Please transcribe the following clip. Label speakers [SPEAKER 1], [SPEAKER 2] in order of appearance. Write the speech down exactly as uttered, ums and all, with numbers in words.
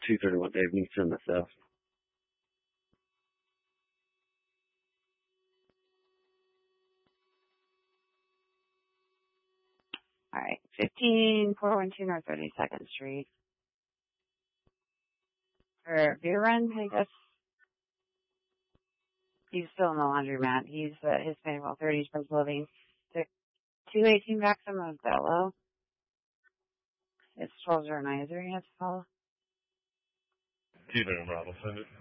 [SPEAKER 1] two thirty-one, Dave. You can send this out.
[SPEAKER 2] All right, fifteen four one two North thirty-second Street. For beer run, I guess. He's still in the laundromat. He's uh, Hispanic, thirties, from living. The two eighteen Maxim of Bello. It's twelve oh nine. Is there any to follow?
[SPEAKER 3] Keep it in, Rob. I'll send it.